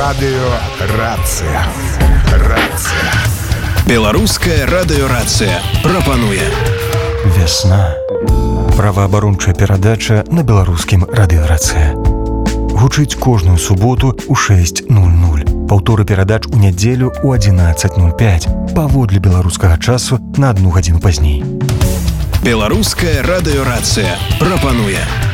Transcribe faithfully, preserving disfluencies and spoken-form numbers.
Радыёрацыя. Рацыя. Беларуская радыёрацыя прапануе Вясна. Праваабарончая перадача на беларускім радыёрацыя. Гучыць кожную суботу ў шэсць нуль нуль. Паўторы перадач у нядзелю ў адзінаццаць нуль пяць. Паводле беларускага часу на адну гадзіну пазней. Беларуская радыёрацыя прапануе